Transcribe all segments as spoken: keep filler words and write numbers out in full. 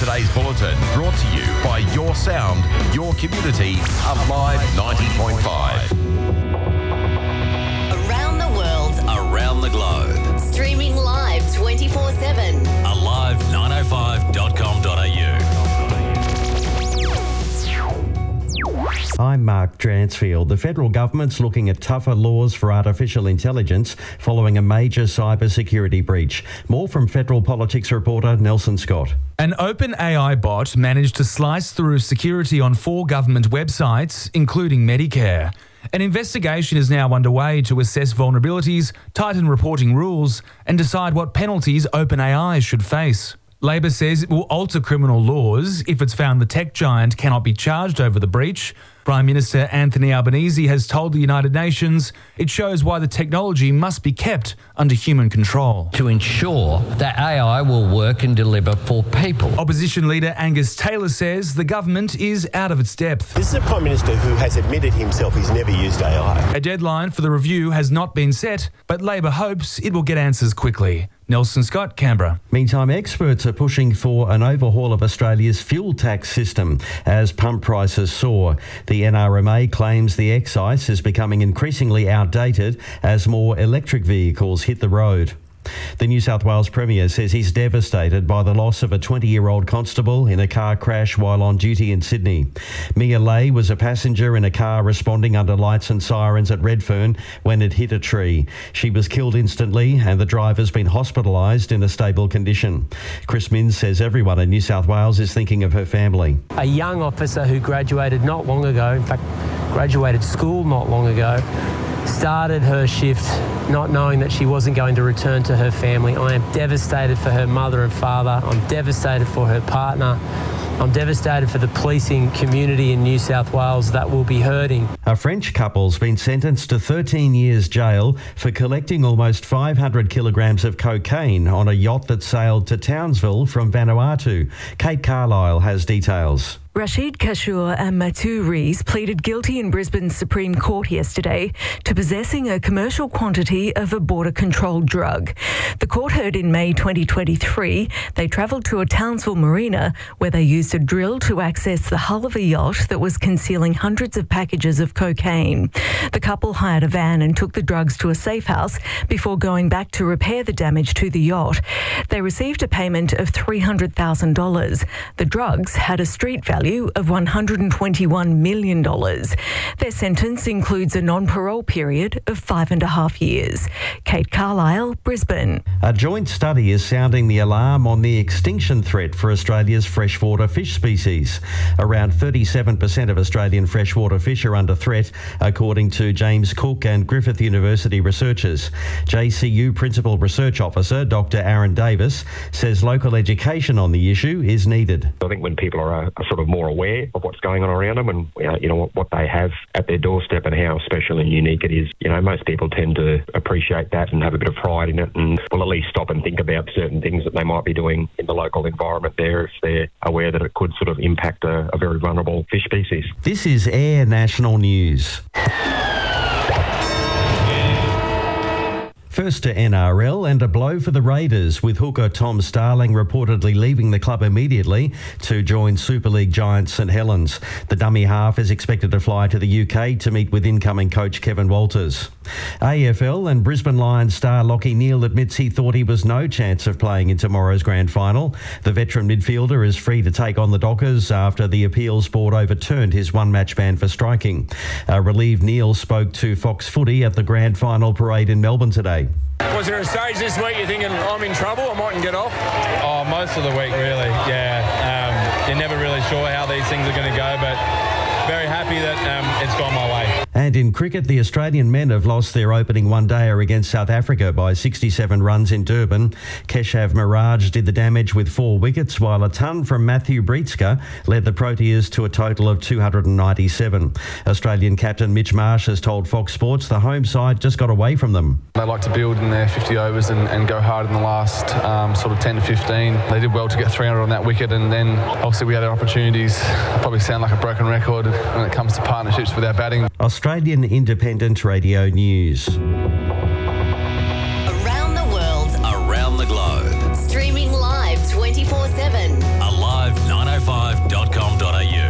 today's bulletin, brought to you by Your Sound, Your Community, Alive ninety point five. Around the world, Around the globe. streaming live twenty-four seven. alive nine oh five dot com dot a u. I'm Mark Dransfield. The federal government's looking at tougher laws for artificial intelligence following a major cybersecurity breach. More from Federal Politics reporter Nelson Scott. An OpenAI bot managed to slice through security on four government websites, including Medicare. An investigation is now underway to assess vulnerabilities, tighten reporting rules, and decide what penalties OpenAI should face. Labor says it will alter criminal laws if it's found the tech giant cannot be charged over the breach. Prime Minister Anthony Albanese has told the United Nations it shows why the technology must be kept under human control. To ensure that A I will work and deliver for people. Opposition leader Angus Taylor says the government is out of its depth. This is a Prime Minister who has admitted himself he's never used A I. A deadline for the review has not been set, but Labor hopes it will get answers quickly. Nelson Scott, Canberra. Meantime, experts are pushing for an overhaul of Australia's fuel tax system as pump prices soar. The N R M A claims the excise is becoming increasingly outdated as more electric vehicles hit the road. The New South Wales Premier says he's devastated by the loss of a twenty-year-old constable in a car crash while on duty in Sydney. Mia Lay was a passenger in a car responding under lights and sirens at Redfern when it hit a tree. She was killed instantly and the driver's been hospitalised in a stable condition. Chris Minns says everyone in New South Wales is thinking of her family. A young officer who graduated not long ago, in fact, graduated school not long ago, started her shift not knowing that she wasn't going to return to her family. I am devastated for her mother and father. I'm devastated for her partner. I'm devastated for the policing community in New South Wales that will be hurting. A French couple's been sentenced to thirteen years jail for collecting almost five hundred kilograms of cocaine on a yacht that sailed to Townsville from Vanuatu. Kate Carlisle has details. Rashid Kashour and Matu Rees pleaded guilty in Brisbane's Supreme Court yesterday to possessing a commercial quantity of a border-controlled drug. The court heard in May twenty twenty-three they travelled to a Townsville marina where they used a drill to access the hull of a yacht that was concealing hundreds of packages of cocaine. The couple hired a van and took the drugs to a safe house before going back to repair the damage to the yacht. They received a payment of three hundred thousand dollars. The drugs had a street value of one hundred twenty-one million dollars. Their sentence includes a non-parole period of five and a half years. Kate Carlisle, Brisbane. A joint study is sounding the alarm on the extinction threat for Australia's freshwater fish species. Around thirty-seven percent of Australian freshwater fish are under threat, according to James Cook and Griffith University researchers. J C U Principal Research Officer Doctor Aaron Davis says local education on the issue is needed. I think when people are, are sort of more aware of what's going on around them and uh, you know what, what they have at their doorstep and how special and unique it is, you know, most people tend to appreciate that and have a bit of pride in it, and will at least stop and think about certain things that they might be doing in the local environment there if they're aware that it could sort of impact a, a very vulnerable fish species. This is Air National News. First to N R L, and a blow for the Raiders, with hooker Tom Starling reportedly leaving the club immediately to join Super League giant St Helens. The dummy half is expected to fly to the U K to meet with incoming coach Kevin Walters. A F L and Brisbane Lions star Lachie Neale admits he thought he was no chance of playing in tomorrow's grand final. The veteran midfielder is free to take on the Dockers after the appeals board overturned his one-match ban for striking. Uh, relieved Neale spoke to Fox Footy at the grand final parade in Melbourne today. Was there a stage this week you're thinking, I'm in trouble, I mightn't get off? Oh, most of the week, really, yeah. Um, you're never really sure how these things are going to go, but very happy that um, it's gone my way. And in cricket, the Australian men have lost their opening one-dayer against South Africa by sixty-seven runs in Durban. Keshav Mirage did the damage with four wickets, while a ton from Matthew Breitska led the Proteas to a total of two hundred ninety-seven. Australian captain Mitch Marsh has told Fox Sports the home side just got away from them. They like to build in their fifty overs and, and go hard in the last um, sort of ten to fifteen. They did well to get three hundred on that wicket, and then obviously we had our opportunities. I'll probably sound like a broken record when it comes to partnerships with our batting. Australian Independent Radio News. Around the world, Around the globe. streaming live twenty-four seven. alive five dot com dot a u.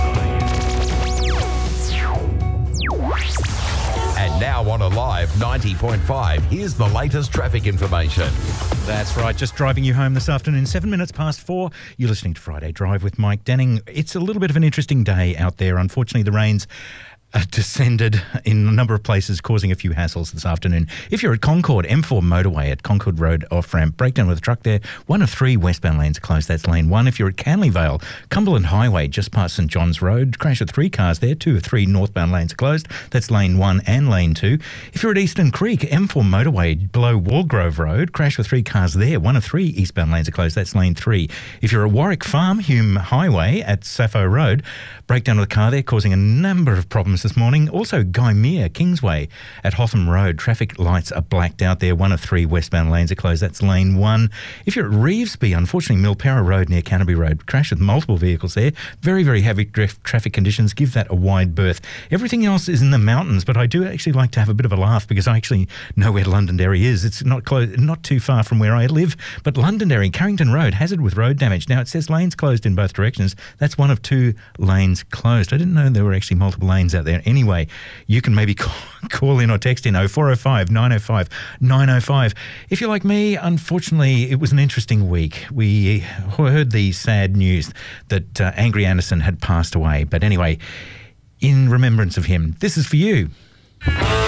And now on Alive ninety point five, here's the latest traffic information. That's right, just driving you home this afternoon, seven minutes past four. You're listening to Friday Drive with Mike Denning. It's a little bit of an interesting day out there. Unfortunately, the rain's Uh, descended in a number of places, causing a few hassles this afternoon. If you're at Concord, M four motorway at Concord Road off-ramp, breakdown with a truck there. One of three westbound lanes are closed. That's lane one. If you're at Canley Vale, Cumberland Highway, just past St John's Road, crash with three cars there. Two of three northbound lanes are closed. That's lane one and lane two. If you're at Eastern Creek, M four motorway below Walgrove Road, crash with three cars there. One of three eastbound lanes are closed. That's lane three. If you're at Warwick Farm, Hume Highway at Sappho Road, breakdown with a car there, causing a number of problems this morning. Also, Guy Meir, Kingsway at Hotham Road. Traffic lights are blacked out there. One of three westbound lanes are closed. That's lane one. If you're at Revesby, unfortunately, Milpera Road near Canterbury Road, crash with multiple vehicles there. Very, very heavy drift traffic conditions. Give that a wide berth. Everything else is in the mountains, but I do actually like to have a bit of a laugh because I actually know where Londonderry is. It's not close, not too far from where I live, but Londonderry, Carrington Road, hazard with road damage. Now, it says lanes closed in both directions. That's one of two lanes closed. I didn't know there were actually multiple lanes out there. Anyway, you can maybe call, call in or text in oh four oh five, nine oh five, nine oh five. If you're like me, unfortunately, it was an interesting week. We heard the sad news that uh, Angry Anderson had passed away. But anyway, in remembrance of him, this is for you.